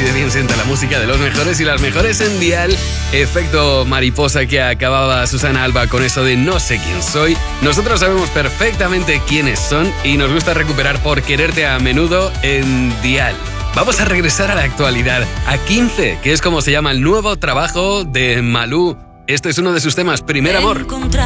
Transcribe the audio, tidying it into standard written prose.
así de bien sienta la música de los mejores y las mejores en Dial. Efecto mariposa que acababa Susana Alba con eso de no sé quién soy. Nosotros sabemos perfectamente quiénes son y nos gusta recuperar Por quererte a menudo en Dial. Vamos a regresar a la actualidad, a 15, que es como se llama el nuevo trabajo de Malú. Este es uno de sus temas, Primer Amor.